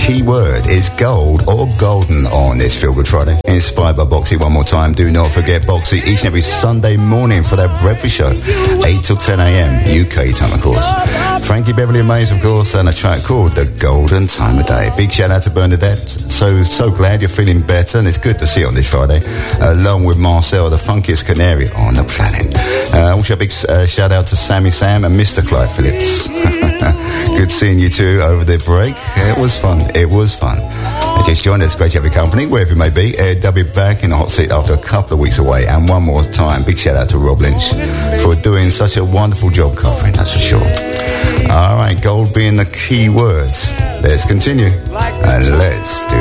key word is gold or golden on this Feel Good Friday. Inspired by Boxy one more time. Do not forget Boxy each and every Sunday morning for that breakfast show. 8 till 10 a.m. UK time, of course. Frankie Beverly and Mays, of course, and a track called The Golden Time of Day. Big shout out to Bernadette. So glad you're feeling better, and it's good to see you on this Friday, along with Marcel, the funkiest canary on the planet. Also a big shout out to Sammy Sam and Mr. Clyde Phillips. Good seeing you two over the break. It was fun. Just joined us. Great to have your company, wherever you may be. They'll be back in the hot seat after a couple of weeks away. And one more time, big shout out to Rob Lynch for doing such a wonderful job covering, that's for sure. All right, gold being the key words. Let's continue. And let's do